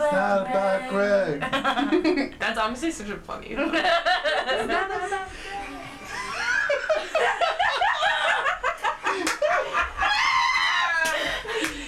not about Greg. That's honestly such a funny. It's not about